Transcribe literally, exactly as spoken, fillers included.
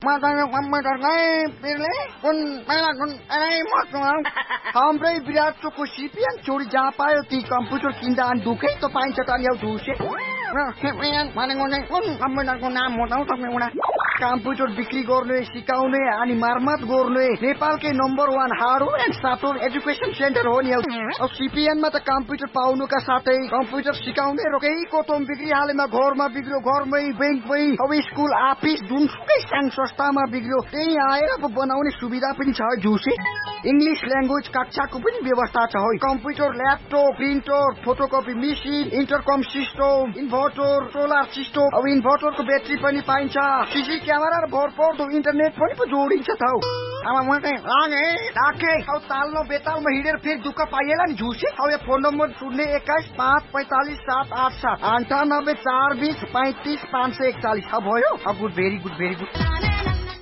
मसँग कम्प्युटरलाई पिरले कुन बेला कुन एरै मसँग हाम्रै विराट चोकको सिपिएन छोडी जहाँ पायो ती कम्प्युटर किन्दा अनि दुखै त पाइन्छ त नि धुसे सिपिएन भनेको चाहिँ कुन कम्प्युटरको नाम हो त तपाईँ कम्प्युटर बिक्री गर्ने सिकाउने अनि मर्मत गर्ने नेपालकै number one hardware and software education centre हो नि अब सिपिएनमा त कम्प्युटर पाउनुका साथै कम्प्युटर सिकाउने र केही कोतम बिक्री हालेमा घरमा बिग्रियो घरमै बैंकमै अब स्कुल अफिस जुनसुकै साङ संस्थामा बिग्रियो त्यही आएर अब बनाउने सुविधा पनि छ जुसे इंग्लिश ल्याङ्ग्वेज कक्षाको पनि व्यवस्था छ है computer laptop printer photocopy machine इन्टरकम system inverter solar system अब इन्भर्टरको ब्याट्री पनि पाइन्छ सीसी क्यामेरा र भरपर्दो इन्टरनेट पनि पो जोडिन्छ त अब म चाहिँ लागे राखे अब ताल्नो बेतालमा हिँडेर फेरि दुःख पाइएला नि झुसे अब यो फोन नम्बर शून्य एक्काइस पाँच पैँतालिस सात आठ सात अन्ठानब्बे चार बिस पैँतिस पाँच सय एकचालिस अब भयो अब good very good very good